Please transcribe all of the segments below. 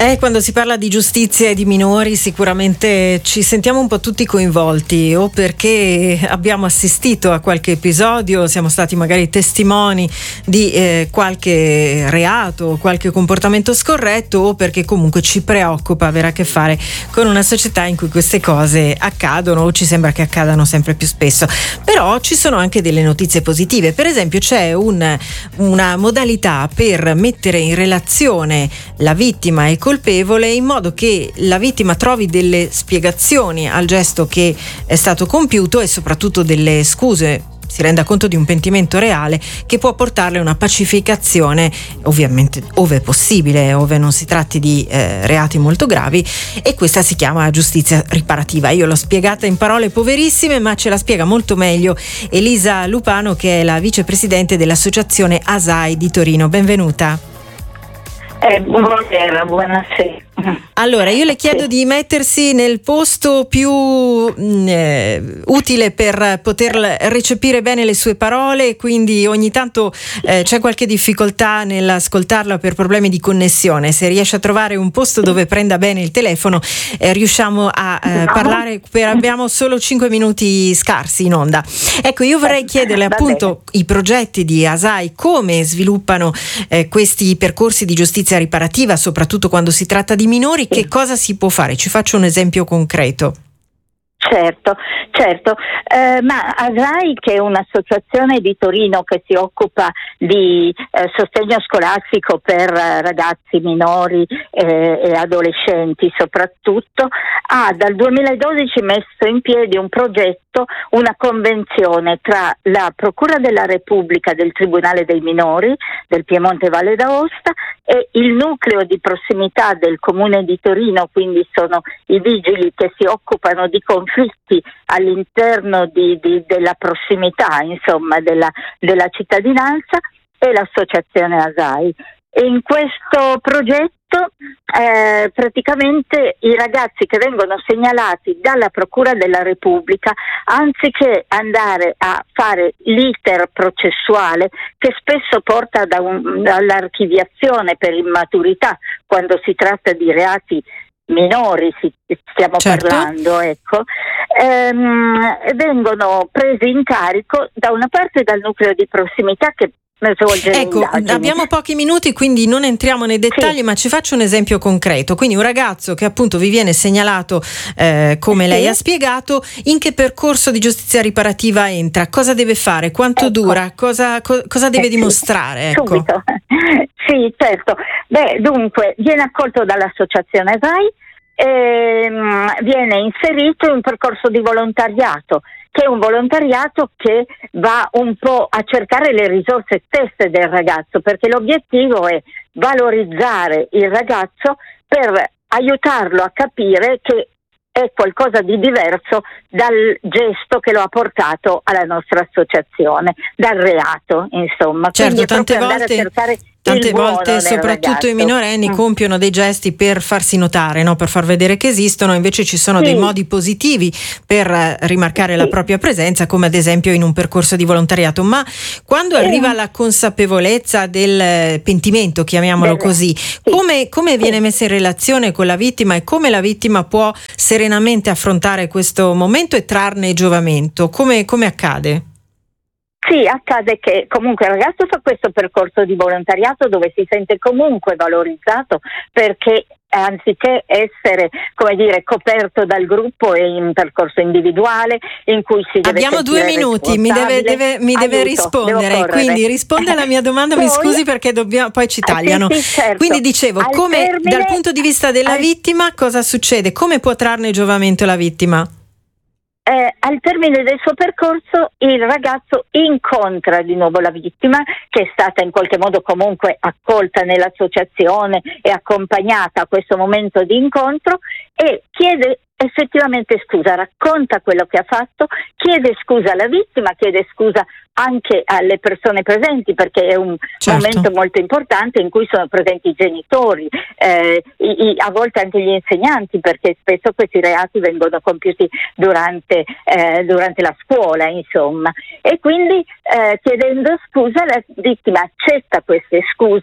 Quando si parla di giustizia e di minori sicuramente ci sentiamo un po' tutti coinvolti, o perché abbiamo assistito a qualche episodio, siamo stati magari testimoni di qualche reato, qualche comportamento scorretto, o perché comunque ci preoccupa avere a che fare con una società in cui queste cose accadono o ci sembra che accadano sempre più spesso. Però ci sono anche delle notizie positive. Per esempio c'è una modalità per mettere in relazione la vittima e colpevole, in modo che la vittima trovi delle spiegazioni al gesto che è stato compiuto e soprattutto delle scuse, si renda conto di un pentimento reale che può portarle a una pacificazione, ovviamente ove possibile, ove non si tratti di reati molto gravi, e questa si chiama giustizia riparativa. Io l'ho spiegata in parole poverissime, ma ce la spiega molto meglio Elisa Lupano, che è la vicepresidente dell'associazione ASAI di Torino. Benvenuta. Buonasera. Allora, io le chiedo di mettersi nel posto più utile per poter recepire bene le sue parole, quindi ogni tanto c'è qualche difficoltà nell'ascoltarla per problemi di connessione. Se riesce a trovare un posto dove prenda bene il telefono, riusciamo a parlare abbiamo solo 5 minuti scarsi in onda. Ecco, io vorrei chiederle appunto i progetti di ASAI, come sviluppano questi percorsi di giustizia riparativa, soprattutto quando si tratta di minori. Che cosa si può fare? Ci faccio un esempio concreto. Certo. Ma ASAI, che è un'associazione di Torino che si occupa di sostegno scolastico per ragazzi minori e adolescenti soprattutto, ha dal 2012 messo in piedi un progetto, una convenzione tra la Procura della Repubblica del Tribunale dei Minori del Piemonte Valle d'Aosta e il nucleo di prossimità del Comune di Torino, quindi sono i vigili che si occupano di conflitti all'interno della prossimità, insomma, della cittadinanza, e l'associazione ASAI. E in questo progetto praticamente i ragazzi che vengono segnalati dalla Procura della Repubblica, anziché andare a fare l'iter processuale che spesso porta all'archiviazione per immaturità quando si tratta di reati minori, stiamo parlando, vengono presi in carico da una parte dal nucleo di prossimità che svolge indagini. Abbiamo pochi minuti, quindi non entriamo nei dettagli, ma ci faccio un esempio concreto. Quindi un ragazzo che appunto vi viene segnalato, come lei ha spiegato, in che percorso di giustizia riparativa entra? Cosa deve fare? Quanto dura? Cosa deve dimostrare? Subito. Sì, certo. Dunque, viene accolto dall'associazione ASAI e viene inserito in un percorso di volontariato, che è un volontariato che va un po' a cercare le risorse stesse del ragazzo, perché l'obiettivo è valorizzare il ragazzo per aiutarlo a capire che è qualcosa di diverso dal gesto che lo ha portato alla nostra associazione, dal reato, insomma. Certo, quindi tante volte soprattutto i minorenni compiono dei gesti per farsi notare, no? Per far vedere che esistono. Invece ci sono dei modi positivi per rimarcare la propria presenza, come ad esempio in un percorso di volontariato. Ma quando arriva la consapevolezza del pentimento, chiamiamolo così, come viene messa in relazione con la vittima e come la vittima può serenamente affrontare questo momento e trarne giovamento? Come accade? Sì, accade che comunque il ragazzo fa questo percorso di volontariato dove si sente comunque valorizzato, perché anziché essere, come dire, coperto dal gruppo, è in un percorso individuale in cui si deve Abbiamo 2 minuti, mi deve rispondere, quindi risponde alla mia domanda. Mi scusi perché poi ci tagliano. Certo. Quindi dicevo, dal punto di vista della vittima cosa succede? Come può trarne giovamento la vittima? Al termine del suo percorso il ragazzo incontra di nuovo la vittima, che è stata in qualche modo comunque accolta nell'associazione e accompagnata a questo momento di incontro, e chiede effettivamente scusa, racconta quello che ha fatto, chiede scusa alla vittima, chiede scusa anche alle persone presenti, perché è un momento molto importante in cui sono presenti i genitori, a volte anche gli insegnanti, perché spesso questi reati vengono compiuti durante la scuola, insomma. E quindi chiedendo scusa la vittima accetta queste scuse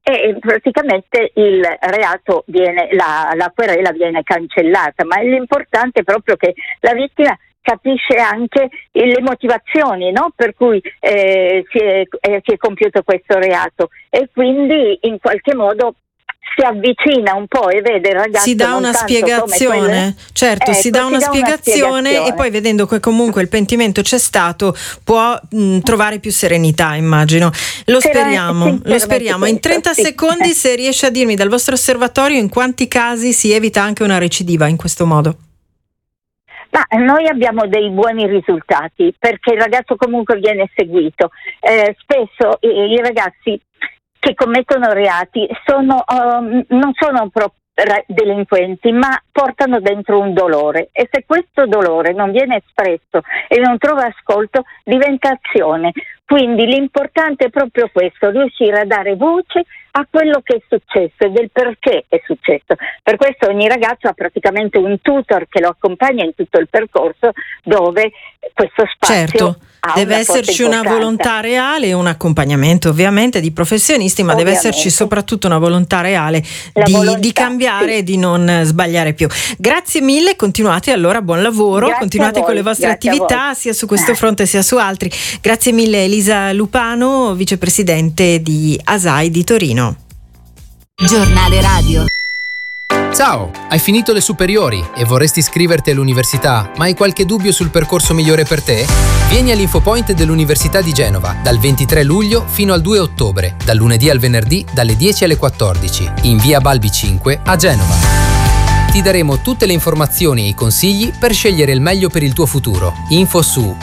e praticamente il reato la querela viene cancellata, ma l'importante è proprio che la vittima capisce anche le motivazioni, no? Per cui si è compiuto questo reato, e quindi in qualche modo si avvicina un po' e vede il ragazzo. Si dà una spiegazione, certo, ecco, si dà una spiegazione, e poi vedendo che comunque il pentimento c'è stato può trovare più serenità, immagino. Lo speriamo. In 30 secondi, se riesce a dirmi dal vostro osservatorio in quanti casi si evita anche una recidiva in questo modo? Ma noi abbiamo dei buoni risultati, perché il ragazzo comunque viene seguito. Spesso i ragazzi che commettono reati non sono delinquenti, ma portano dentro un dolore, e se questo dolore non viene espresso e non trova ascolto, diventa azione. Quindi l'importante è proprio questo, riuscire a dare voce a quello che è successo e del perché è successo. Per questo ogni ragazzo ha praticamente un tutor che lo accompagna in tutto il percorso, dove questo spazio deve esserci una volontà reale e un accompagnemento ovviamente di professionisti, ma deve esserci soprattutto una volontà reale di cambiare e di non sbagliare più. Grazie mille, continuate allora, buon lavoro, continuate con le vostre attività sia su questo fronte sia su altri. Grazie mille Elisa Lupano, vicepresidente di ASAI di Torino. Giornale radio. Ciao, hai finito le superiori e vorresti iscriverti all'università, ma hai qualche dubbio sul percorso migliore per te? Vieni all'Infopoint dell'Università di Genova dal 23 luglio fino al 2 ottobre, dal lunedì al venerdì dalle 10 alle 14, in via Balbi 5 a Genova. Ti daremo tutte le informazioni e i consigli per scegliere il meglio per il tuo futuro. Info su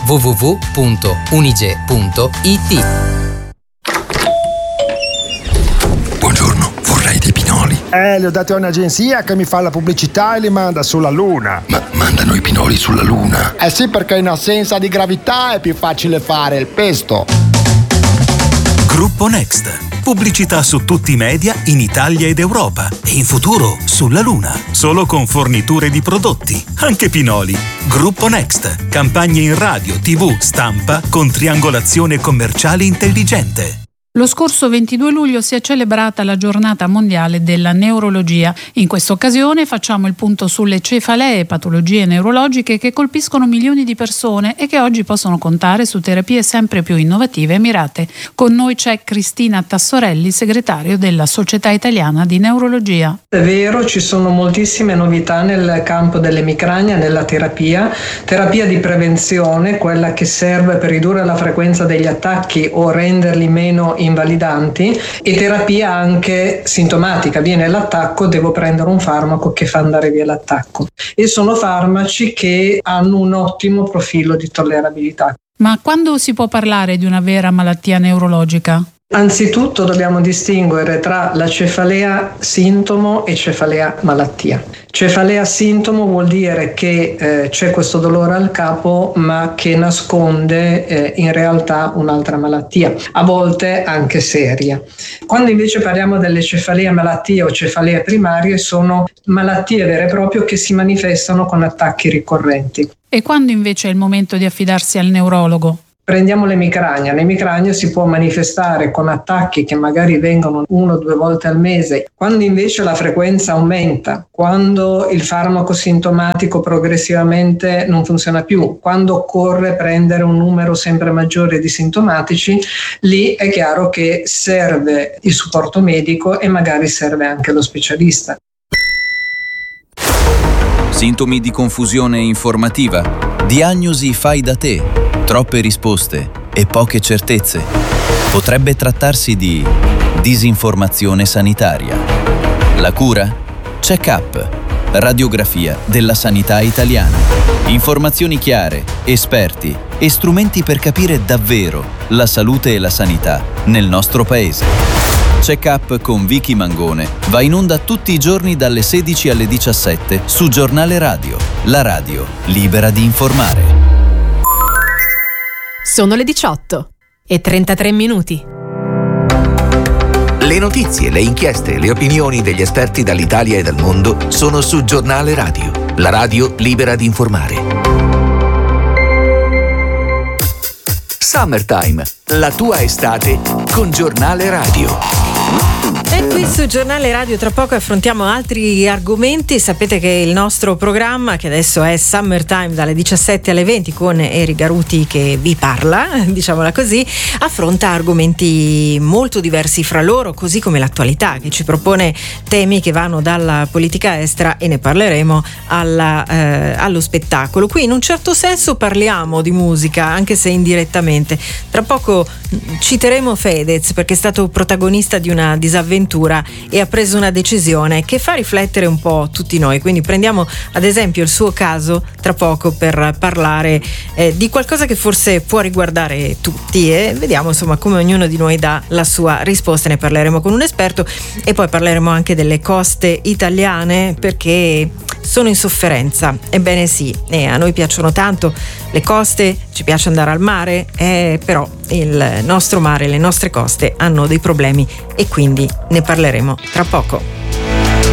www.unige.it. Buongiorno, vorrei dei pinoli. Li ho dati a un'agenzia che mi fa la pubblicità e li manda sulla Luna. Ma mandano i pinoli sulla Luna? Sì, perché in assenza di gravità è più facile fare il pesto. Gruppo Next. Pubblicità su tutti i media in Italia ed Europa e in futuro sulla Luna. Solo con forniture di prodotti, anche pinoli. Gruppo Next. Campagne in radio, TV, stampa con triangolazione commerciale intelligente. Lo scorso 22 luglio si è celebrata la giornata mondiale della neurologia. In questa occasione facciamo il punto sulle cefalee, patologie neurologiche che colpiscono milioni di persone e che oggi possono contare su terapie sempre più innovative e mirate. Con noi c'è Cristina Tassorelli, segretario della Società Italiana di Neurologia. È vero, ci sono moltissime novità nel campo dell'emicrania, nella terapia di prevenzione, quella che serve per ridurre la frequenza degli attacchi o renderli meno invalidanti, e terapia anche sintomatica. Viene l'attacco, devo prendere un farmaco che fa andare via l'attacco, e sono farmaci che hanno un ottimo profilo di tollerabilità. Ma quando si può parlare di una vera malattia neurologica? Anzitutto dobbiamo distinguere tra la cefalea sintomo e cefalea malattia. Cefalea sintomo vuol dire che c'è questo dolore al capo, ma che nasconde in realtà un'altra malattia, a volte anche seria. Quando invece parliamo delle cefalee malattie o cefalee primarie, sono malattie vere e proprie che si manifestano con attacchi ricorrenti. E quando invece è il momento di affidarsi al neurologo? Prendiamo l'emicrania. L'emicrania si può manifestare con attacchi che magari vengono 1 o 2 volte al mese. Quando invece la frequenza aumenta, quando il farmaco sintomatico progressivamente non funziona più, quando occorre prendere un numero sempre maggiore di sintomatici, lì è chiaro che serve il supporto medico e magari serve anche lo specialista. Sintomi di confusione informativa, diagnosi fai da te, troppe risposte e poche certezze. Potrebbe trattarsi di disinformazione sanitaria. La cura? Check-up, radiografia della sanità italiana. Informazioni chiare, esperti e strumenti per capire davvero la salute e la sanità nel nostro paese. Check-up con Vicky Mangone va in onda tutti i giorni dalle 16 alle 17 su Giornale Radio, la radio libera di informare. Sono le 18:33. Le notizie, le inchieste, le opinioni degli esperti dall'Italia e dal mondo sono su Giornale Radio, la radio libera di informare. Summertime, la tua estate con Giornale Radio. E qui su Giornale Radio tra poco affrontiamo altri argomenti. Sapete che il nostro programma, che adesso è Summertime dalle 17 alle 20 con Eri Garuti che vi parla, diciamola così, affronta argomenti molto diversi fra loro, così come l'attualità, che ci propone temi che vanno dalla politica estera, e ne parleremo, allo spettacolo. Qui in un certo senso parliamo di musica, anche se indirettamente. Tra poco citeremo Fedez, perché è stato protagonista di una disavventura e ha preso una decisione che fa riflettere un po' tutti noi. Quindi prendiamo ad esempio il suo caso tra poco per parlare di qualcosa che forse può riguardare tutti, e vediamo insomma come ognuno di noi dà la sua risposta. Ne parleremo con un esperto e poi parleremo anche delle coste italiane, perché sono in sofferenza. Ebbene sì, a noi piacciono tanto le coste, ci piace andare al mare, però il nostro mare, le nostre coste hanno dei problemi, e quindi ne parleremo tra poco.